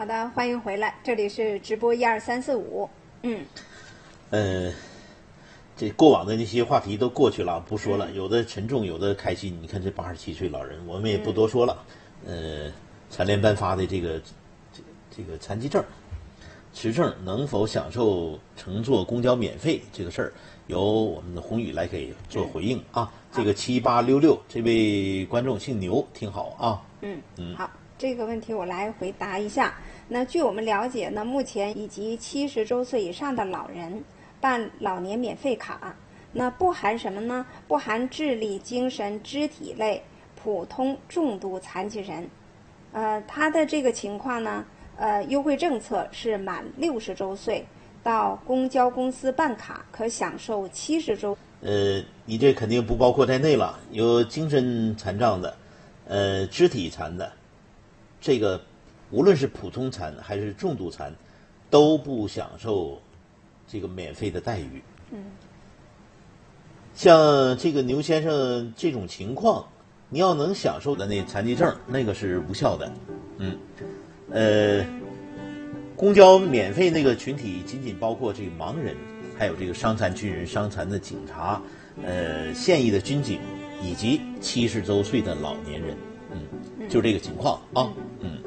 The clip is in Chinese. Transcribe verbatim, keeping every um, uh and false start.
好的，欢迎回来，这里是直播一二三四五。嗯， 呃，这过往的那些话题都过去了，不说了。有的沉重，有的开心。你看这八十七岁老人，我们也不多说了。嗯、呃，残联颁发的这个这这个残疾证持证能否享受乘坐公交免费这个事儿，由我们的宏宇来给做回应啊。这个七八六六这位观众姓牛，听好啊。 嗯嗯，好，这个问题我来回答一下。那据我们了解呢，目前以及七十周岁以上的老人办老年免费卡，那不含什么呢？不含智力、精神、肢体类普通重度残疾人。呃，他的这个情况呢，呃，优惠政策是满六十周岁到公交公司办卡，可享受七十周。 呃，你这肯定不包括在内了，有精神残障的，呃，肢体残的，这个无论是普通残还是重度残，都不享受这个免费的待遇。 嗯， 像这个牛先生这种情况，你要能享受的那残疾证，那个是无效的。嗯，呃，公交免费那个群体仅仅包括这个盲人。还有这个伤残军人、伤残的警察，呃，现役的军警，以及七十周岁的老年人，嗯，就这个情况啊，嗯。